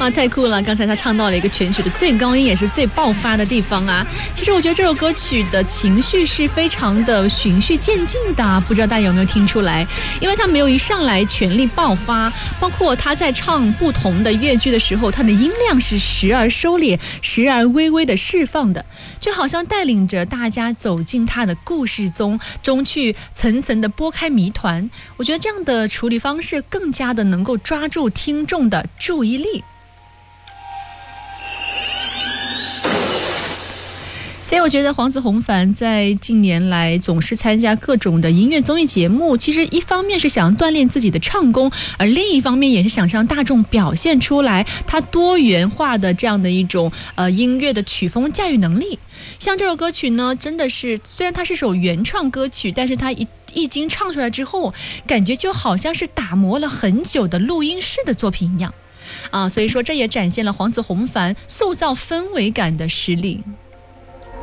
啊，太酷了！刚才他唱到了一个全曲的最高音，也是最爆发的地方啊。其实我觉得这首歌曲的情绪是非常的循序渐进的，不知道大家有没有听出来？因为他没有一上来全力爆发，包括他在唱不同的乐句的时候，他的音量是时而收敛，时而微微的释放的，就好像带领着大家走进他的故事中去层层的拨开谜团。我觉得这样的处理方式更加的能够抓住听众的注意力。所以我觉得黄子弘凡在近年来总是参加各种的音乐综艺节目，其实一方面是想锻炼自己的唱功，而另一方面也是想让大众表现出来他多元化的这样的一种音乐的曲风驾驭能力。像这首歌曲呢，真的是虽然它是首原创歌曲，但是它一经唱出来之后，感觉就好像是打磨了很久的录音室的作品一样啊，所以说这也展现了黄子弘凡塑造氛围感的实力。